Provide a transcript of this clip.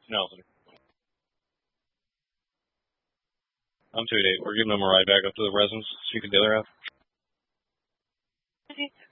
Nelson. I'm 2-8. We're giving them a ride back up to the residence so you can the other half.